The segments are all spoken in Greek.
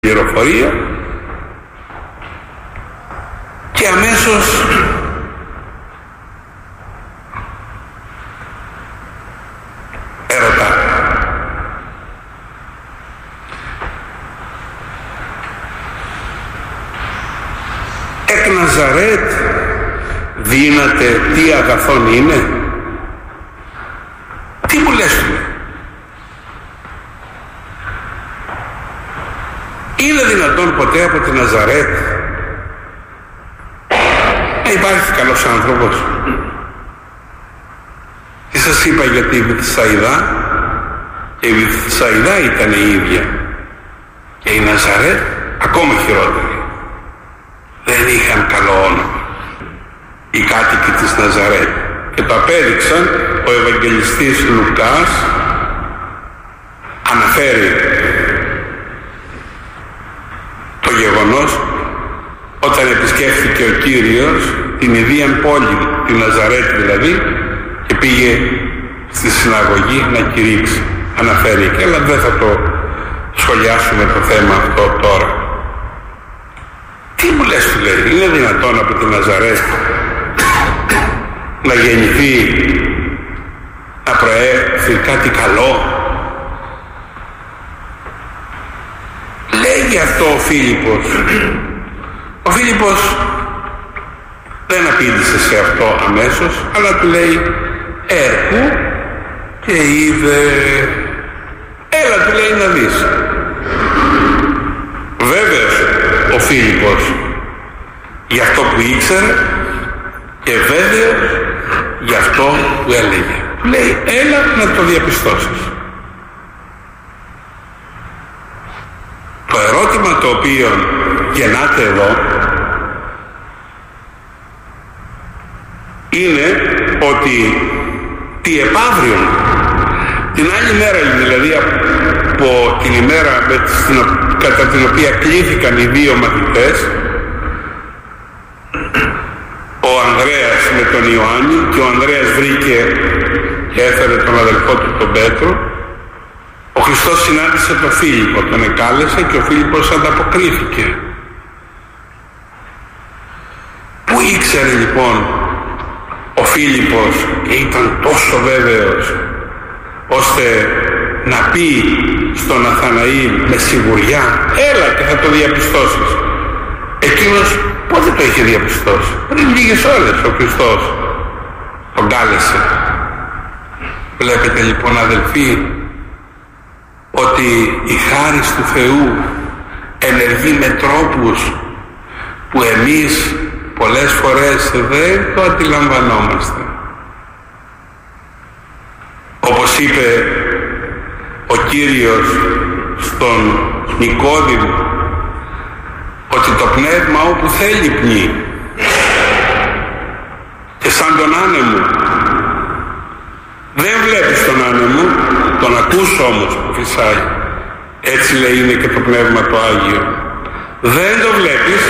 πληροφορία και αμέσως ερωτά. Εκ Ναζαρέτ δύναται τι αγαθόν είναι? Τι μου λες του? Είναι δυνατόν ποτέ από την Ναζαρέτ να υπάρχει καλός άνθρωπος? Τι σας είπα για τη Βηθσαϊδά? Και η Βηθσαϊδά ήταν η ίδια και η Ναζαρέτ ακόμα χειρότερη. Δεν είχαν καλό όνομα οι κάτοικοι της Ναζαρέτ και το απέδειξαν. Ο Ευαγγελιστής Λουκάς αναφέρει το γεγονός όταν επισκέφθηκε ο Κύριος την ιδίαν πόλη, την Ναζαρέτ δηλαδή, και πήγε στη συναγωγή να κηρύξει. Αναφέρει και, αλλά δεν θα το σχολιάσουμε το θέμα αυτό τώρα. Τι μου λες, του λέει, είναι δυνατόν από την Ναζαρέτ να γεννηθεί, να προέρθει κάτι καλό? Λέγει αυτό ο Φίλιππος. Ο Φίλιππος δεν απήντησε σε αυτό αμέσως, αλλά του λέει έρχου και είδε. Έλα, του λέει, να δεις. Βέβαιος ο Φίλιππος για αυτό που ήξερε και βέβαιος για αυτό που έλεγε. Του λέει έλα να το διαπιστώσεις. Το ερώτημα το οποίο γεννάται εδώ είναι ότι τι επαύριον, την άλλη μέρα, δηλαδή από την ημέρα κατά την οποία κλήθηκαν οι δύο μαθητές, ο Ανδρέας με τον Ιωάννη, και ο Ανδρέας βρήκε και έφερε τον αδελφό του τον Πέτρο, ο Χριστός συνάντησε τον Φίλιππο, τον εκάλεσε και ο Φίλιππος ανταποκρίθηκε. Πού ήξερε λοιπόν ο Φίλιππος και ήταν τόσο βέβαιος ώστε να πει στον Ναθαναήλ με σιγουριά έλα και θα το διαπιστώσεις? Εκείνος πότε το είχε διαπιστώσει? Πριν λίγες ώρες ο Χριστός τον κάλεσε. Βλέπετε λοιπόν, αδελφοί, ότι η χάρις του Θεού ενεργεί με τρόπους που εμείς πολλές φορές δεν το αντιλαμβανόμαστε. Όπως είπε ο Κύριος στον Νικόδημο, ότι το πνεύμα όπου θέλει πνί, και σαν τον άνεμο. Δεν βλέπεις τον άνεμο, τον ακούς όμως που φυσάει. Έτσι λέει είναι και το Πνεύμα το Άγιο. Δεν το βλέπεις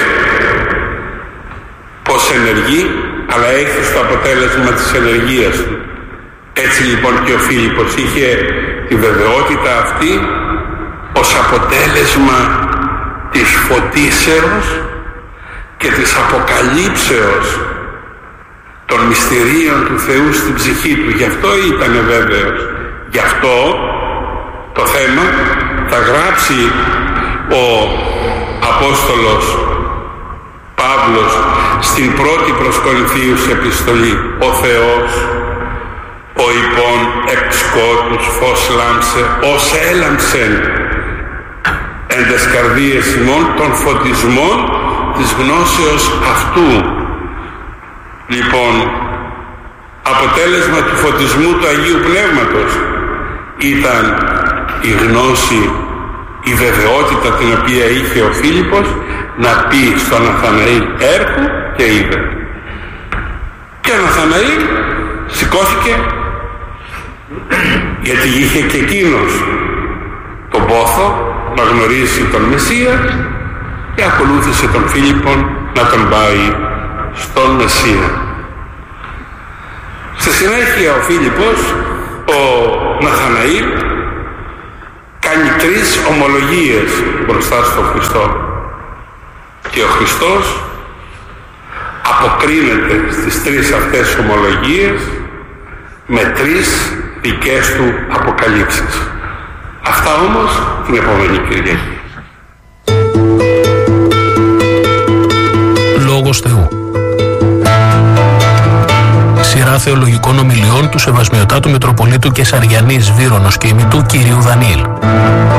πως ενεργεί, αλλά έχει στο αποτέλεσμα της ενεργείας του. Έτσι λοιπόν και ο Φίλιππος είχε τη βεβαιότητα αυτή ως αποτέλεσμα της φωτίσεως και της αποκαλύψεως των μυστηρίων του Θεού στην ψυχή του. Γι' αυτό ήταν βέβαιος. Γι' αυτό το θέμα θα γράψει ο Απόστολος Παύλος στην πρώτη προς Κορινθίους επιστολή. Ο Θεός ο υπόν εκ σκότους φως λάμψε ως έλαμψεν εν τες καρδίες ημών των φωτισμών της γνώσεως αυτού. Λοιπόν, αποτέλεσμα του φωτισμού του Αγίου Πνεύματος ήταν η γνώση, η βεβαιότητα την οποία είχε ο Φίλιππος να πει στον Ναθαναήλ έρχου και είδε. Και ο Ναθαναήλ σηκώθηκε, γιατί είχε και εκείνος τον πόθο να γνωρίσει τον Μεσσία, και ακολούθησε τον Φίλιππον να τον πάει στον Μεσσία. Στη συνέχεια ο Φίλιππος, ο Ναθαναήλ, κάνει 3 ομολογίες μπροστά στον Χριστό. Και ο Χριστός αποκρίνεται στις 3 αυτές ομολογίες με 3 δικές του αποκαλύψεις. Αυτά όμως την επόμενη Κυριακή. Λόγος Θεού. Σειρά θεολογικών ομιλιών του Σεβασμιωτάτου Μητροπολίτου Κεσαριανής Βύρονος και ημιτού Κυρίου Δανιήλ.